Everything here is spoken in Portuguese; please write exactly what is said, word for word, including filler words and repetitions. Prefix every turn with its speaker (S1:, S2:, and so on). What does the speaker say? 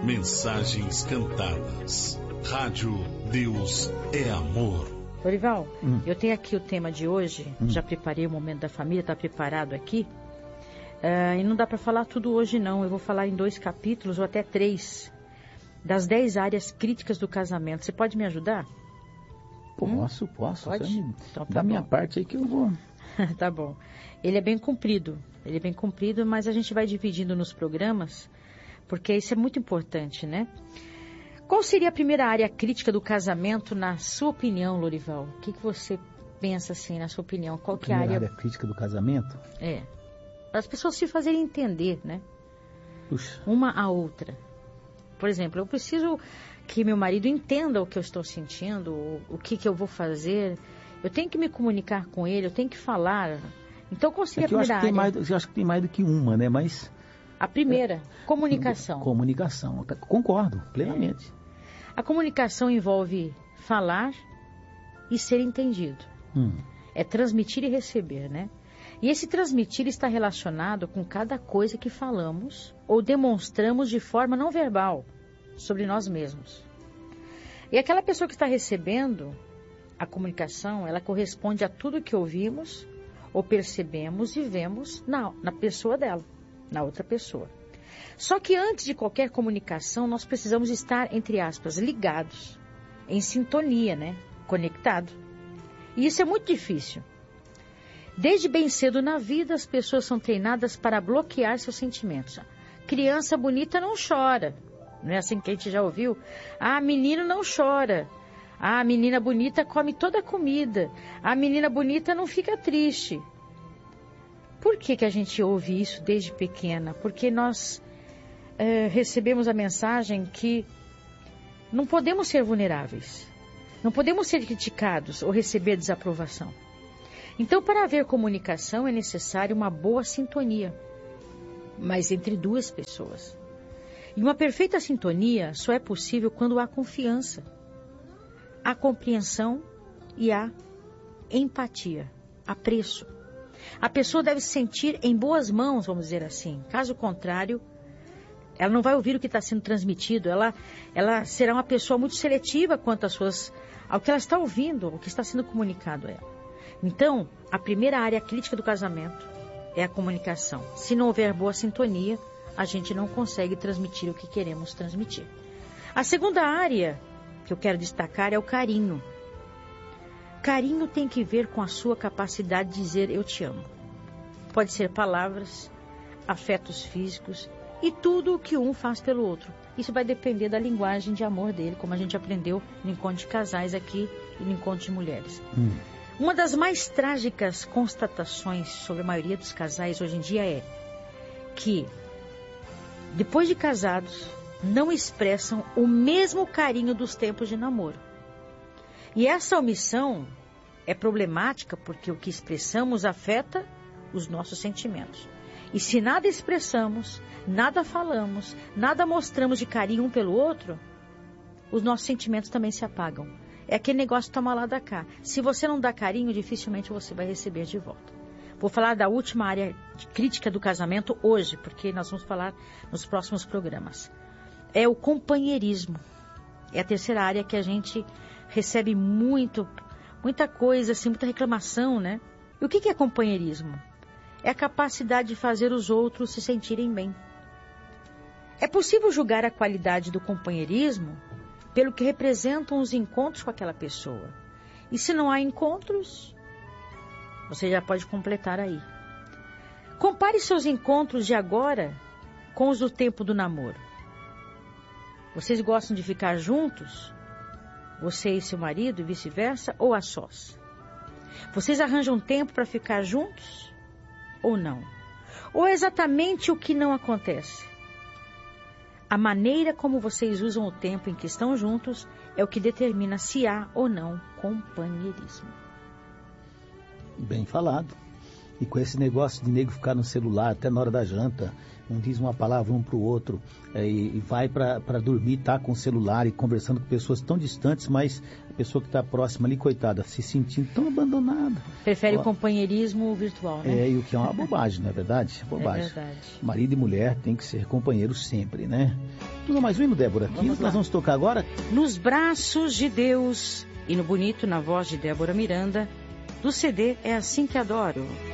S1: Mensagens cantadas. Rádio Deus é Amor.
S2: Lorival,
S3: Hum.
S2: eu tenho aqui o tema de hoje,
S3: Hum.
S2: já preparei o momento da família, está preparado aqui. Uh, e não dá para falar tudo hoje não, eu vou falar em dois capítulos ou até três, das dez áreas críticas do casamento. Você pode me ajudar?
S3: Posso, hum? posso.
S2: Pode?
S3: Me...
S2: Então, tá
S3: da
S2: bom.
S3: minha parte aí que eu vou.
S2: Tá bom. Ele é bem comprido, ele é bem comprido, mas a gente vai dividindo nos programas, porque isso é muito importante, né? Qual seria a primeira área crítica do casamento, na sua opinião, Lorival? O que, que você pensa, assim, na sua opinião? Qual que é a área...
S3: área crítica do casamento?
S2: É. Para as pessoas se fazerem entender, né?
S3: Puxa.
S2: Uma a outra. Por exemplo, eu preciso que meu marido entenda o que eu estou sentindo, o, o que, que eu vou fazer. Eu tenho que me comunicar com ele, eu tenho que falar. Então, qual seria
S3: é que a primeira
S2: eu acho que
S3: área?
S2: Tem mais,
S3: eu acho que tem mais do que uma, né? Mas...
S2: A primeira, comunicação.
S3: Comunicação, concordo, plenamente.
S2: É. A comunicação envolve falar e ser entendido.
S3: Hum.
S2: É transmitir e receber, né? E esse transmitir está relacionado com cada coisa que falamos ou demonstramos de forma não verbal sobre nós mesmos. E aquela pessoa que está recebendo a comunicação, ela corresponde a tudo que ouvimos ou percebemos e vemos na, na pessoa dela, na outra pessoa. Só que antes de qualquer comunicação, nós precisamos estar, entre aspas, ligados, em sintonia, né? Conectado. E isso é muito difícil. Desde bem cedo na vida, as pessoas são treinadas para bloquear seus sentimentos. Criança bonita não chora. Não é assim que a gente já ouviu? Ah, menino não chora. Ah, menina bonita come toda a comida. A menina bonita não fica triste. Por que que a gente ouve isso desde pequena? Porque nós é, recebemos a mensagem que não podemos ser vulneráveis. Não podemos ser criticados ou receber desaprovação. Então, para haver comunicação, é necessário uma boa sintonia, mas entre duas pessoas. E uma perfeita sintonia só é possível quando há confiança, há compreensão e há empatia, apreço. A pessoa deve se sentir em boas mãos, vamos dizer assim. Caso contrário, ela não vai ouvir o que está sendo transmitido. Ela, ela será uma pessoa muito seletiva quanto às suas, ao que ela está ouvindo, ao que está sendo comunicado a ela. Então, a primeira área crítica do casamento é a comunicação. Se não houver boa sintonia, a gente não consegue transmitir o que queremos transmitir. A segunda área que eu quero destacar é o carinho. Carinho tem que ver com a sua capacidade de dizer eu te amo. Pode ser palavras, afetos físicos e tudo o que um faz pelo outro. Isso vai depender da linguagem de amor dele, como a gente aprendeu no encontro de casais aqui e no encontro de mulheres.
S3: Hum.
S2: Uma das mais trágicas constatações sobre a maioria dos casais hoje em dia é que, depois de casados, não expressam o mesmo carinho dos tempos de namoro. E essa omissão é problemática porque o que expressamos afeta os nossos sentimentos. E se nada expressamos, nada falamos, nada mostramos de carinho um pelo outro, os nossos sentimentos também se apagam. É aquele negócio de tomar lá da cá. Se você não dá carinho, dificilmente você vai receber de volta. Vou falar da última área de crítica do casamento hoje, porque nós vamos falar nos próximos programas. É o companheirismo. É a terceira área que a gente recebe muito, muita coisa, assim, muita reclamação, né? E o que é companheirismo? É a capacidade de fazer os outros se sentirem bem. É possível julgar a qualidade do companheirismo pelo que representam os encontros com aquela pessoa. E se não há encontros, você já pode completar aí. Compare seus encontros de agora com os do tempo do namoro. Vocês gostam de ficar juntos? Você e seu marido e vice-versa, ou a sós? Vocês arranjam tempo para ficar juntos ou não? Ou é exatamente o que não acontece? A maneira como vocês usam o tempo em que estão juntos é o que determina se há ou não companheirismo.
S3: Bem falado. E com esse negócio de nego ficar no celular até na hora da janta, um diz uma palavra um para o outro, é, e vai para dormir, tá com o celular e conversando com pessoas tão distantes, mas a pessoa que está próxima ali, coitada, se sentindo tão abandonada.
S2: Prefere
S3: Ó,
S2: o companheirismo virtual, né?
S3: É, e o que é uma bobagem, não é verdade? Bobagem.
S2: É verdade.
S3: Marido e mulher têm que ser companheiros sempre, né? Vamos mais um hino, Débora. Que
S2: Vamos
S3: nós
S2: lá.
S3: vamos tocar agora?
S2: Nos Braços de Deus, hino bonito na voz de Débora Miranda, do C D É Assim Que Adoro.